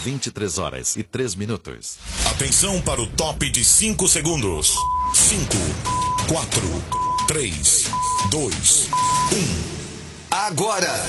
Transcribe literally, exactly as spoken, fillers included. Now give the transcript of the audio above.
vinte e três horas e três minutos. Atenção para o top de cinco segundos. cinco, quatro, três, dois, um. Agora!